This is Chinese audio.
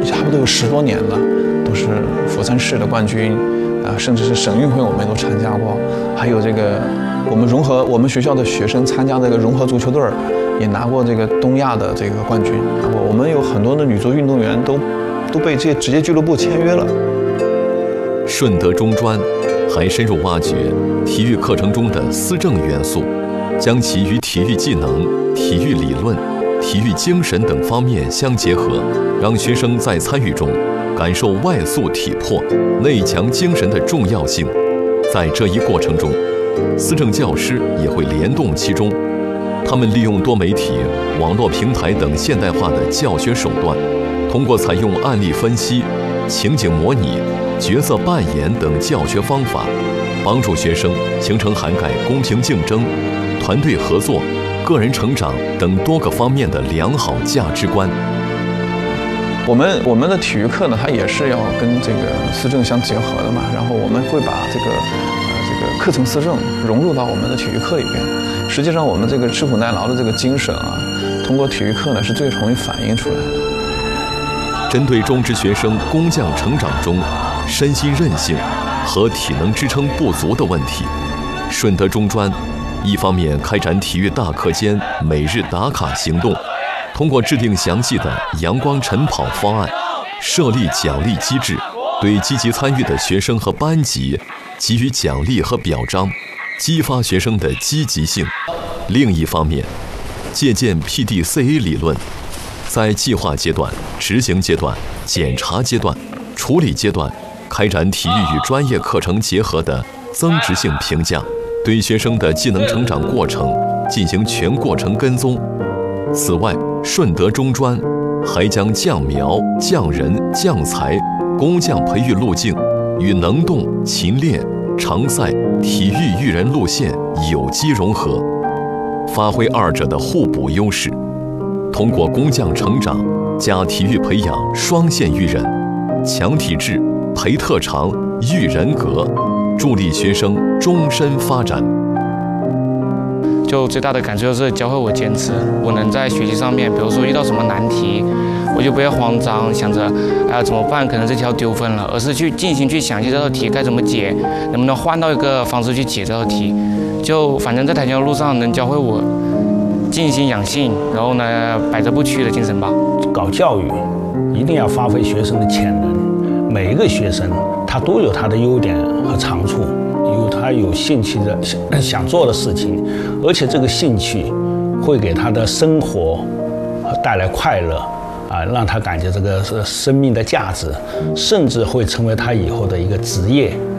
差不多有10多年了，都是佛山市的冠军，甚至是省运会我们都参加过。还有这个我们学校的学生参加这个融合足球队，也拿过这个东亚的这个冠军。我们有很多的女足运动员都被这些职业俱乐部签约了。 顺德中专还深入挖掘体育课程中的思政元素，将其与体育技能、体育理论、体育精神等方面相结合，让学生在参与中感受外素体魄、内强精神的重要性。在这一过程中，思政教师也会联动其中，他们利用多媒体、网络平台等现代化的教学手段，通过采用案例分析、情景模拟、角色扮演等教学方法，帮助学生形成涵盖公平竞争、团队合作、个人成长等多个方面的良好价值观。 我们的体育课呢，它也是要跟这个思政相结合的嘛。然后我们会把这个课程思政融入到我们的体育课里边。实际上，我们这个吃苦耐劳的这个精神啊，通过体育课呢是最容易反映出来的。 针对中职学生工匠成长中身心韧性和体能支撑不足的问题，顺德中专一方面开展体育大课间每日打卡行动，通过制定详细的阳光晨跑方案，设立奖励机制，对积极参与的学生和班级给予奖励和表彰，激发学生的积极性。另一方面，借鉴 PDCA 理论，在计划阶段、执行阶段、检查阶段、处理阶段，开展体育与专业课程结合的增值性评价，对学生的技能成长过程进行全过程跟踪。此外，顺德中专还将匠苗、匠人、匠才、工匠培育路径与能动、勤练、常赛、体育育人路线有机融合，发挥二者的互补优势，通过工匠成长加体育培养双线育人，强体质、培特长、育人格，助力学生终身发展。 就最大的感受就是教会我坚持，我能在学习上面，比如说遇到什么难题，我就不要慌张，想着怎么办，可能这条丢分了，而是去尽心去想这道题该怎么解，能不能换到一个方式去解这道题。就反正在台前的路上能教会我静心养性，然后呢百折不屈的精神吧。 搞教育一定要发挥学生的潜能，每一个学生他都有他的优点和长处，有他有兴趣的想做的事情，而且这个兴趣会给他的生活带来快乐让他感觉这个生命的价值，甚至会成为他以后的一个职业。